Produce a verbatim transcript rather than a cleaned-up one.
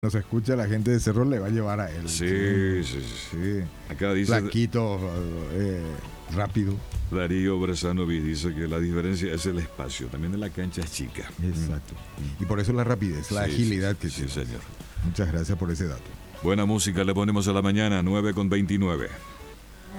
nos escucha la gente de Cerro, le va a llevar a él. Sí, sí, sí. sí. Acá dice Flaquito, eh, rápido. Darío Bresanovic, dice que la diferencia es el espacio, también en la cancha es chica. Exacto. Y por eso la rapidez, la Sí, agilidad sí, que sí, tiene. señor. Muchas gracias por ese dato. Buena música le ponemos a la mañana, nueve con veintinueve.